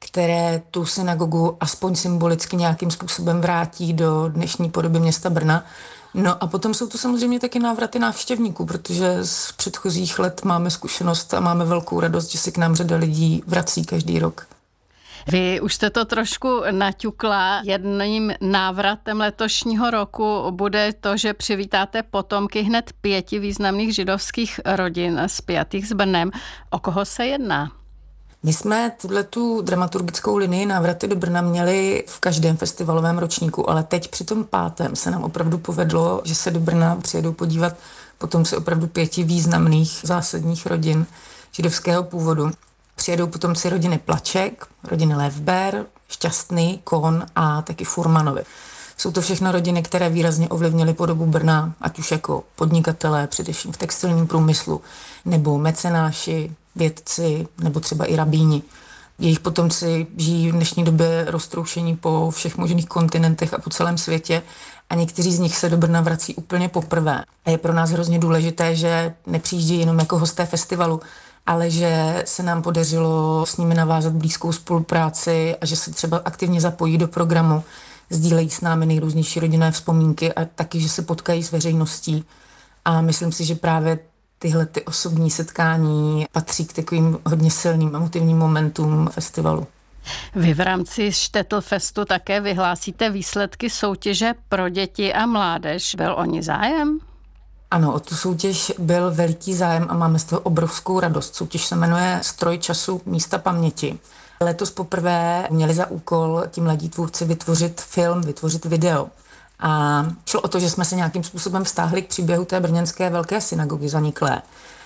které tu synagogu aspoň symbolicky nějakým způsobem vrátí do dnešní podoby města Brna. No a potom jsou to samozřejmě taky návraty návštěvníků, protože z předchozích let máme zkušenost a máme velkou radost, že se k nám řada lidí vrací každý rok. Vy už jste to trošku naťukla. Jedním návratem letošního roku bude to, že přivítáte potomky hned 5 významných židovských rodin spjatých s Brnem. O koho se jedná? My jsme tu dramaturgickou linii návraty do Brna měli v každém festivalovém ročníku, ale teď při tom 5. se nám opravdu povedlo, že se do Brna přijedou podívat potomci opravdu 5 významných zásadních rodin židovského původu. Přijedou potomci rodiny Plaček, rodiny Levber, Šťastný, Kohn a taky Furmanovi. Jsou to všechno rodiny, které výrazně ovlivnily podobu Brna, ať už jako podnikatelé, především v textilním průmyslu, nebo mecenáši, vědci, nebo třeba i rabíni. Jejich potomci žijí v dnešní době roztroušení po všech možných kontinentech a po celém světě a někteří z nich se do Brna vrací úplně poprvé. A je pro nás hrozně důležité, že nepřijíždí jenom jako hosté festivalu, ale že se nám podařilo s nimi navázat blízkou spolupráci a že se třeba aktivně zapojí do programu, sdílejí s námi nejrůznější rodinné vzpomínky a taky, že se potkají s veřejností. A myslím si, že právě tyhle ty osobní setkání patří k takovým hodně silným emotivním momentům festivalu. Vy v rámci Štetl-festu také vyhlásíte výsledky soutěže pro děti a mládež. Byl o ní zájem? Ano, o tu soutěž byl veliký zájem a máme z toho obrovskou radost. Soutěž se jmenuje Stroj času místa paměti. Letos poprvé měli za úkol ti mladí tvůrci vytvořit film, vytvořit video. A šlo o to, že jsme se nějakým způsobem vztáhli k příběhu té brněnské velké synagogy zaniklé.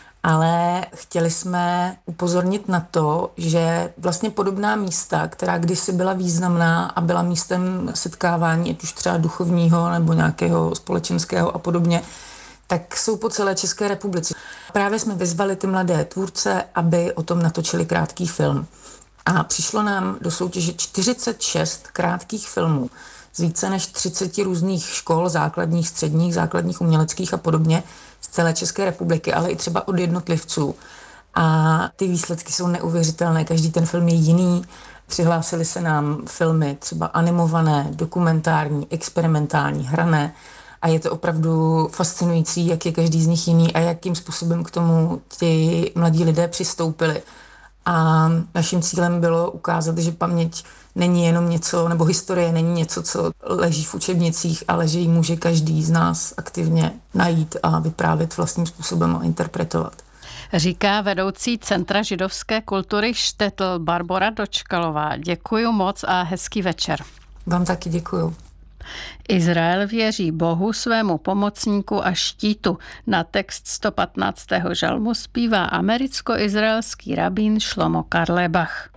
Ale chtěli jsme upozornit na to, že vlastně podobná místa, která kdysi byla významná a byla místem setkávání, ať už třeba duchovního nebo nějakého společenského a podobně, tak jsou po celé České republice. Právě jsme vyzvali ty mladé tvůrce, aby o tom natočili krátký film. A přišlo nám do soutěže 46 krátkých filmů z více než 30 různých škol, základních, středních, základních uměleckých a podobně z celé České republiky, ale i třeba od jednotlivců. A ty výsledky jsou neuvěřitelné, každý ten film je jiný. Přihlásili se nám filmy třeba animované, dokumentární, experimentální, hrané. A je to opravdu fascinující, jak je každý z nich jiný a jakým způsobem k tomu ti mladí lidé přistoupili. A naším cílem bylo ukázat, že paměť není jenom něco, nebo historie není něco, co leží v učebnicích, ale že ji může každý z nás aktivně najít a vyprávět vlastním způsobem a interpretovat. Říká vedoucí Centra židovské kultury Štetl Barbora Dočkalová. Děkuju moc a hezký večer. Vám taky děkuju. Izrael věří Bohu, svému pomocníku a štítu. Na text 115. žalmu zpívá americko-izraelský rabín Šlomo Carlebach.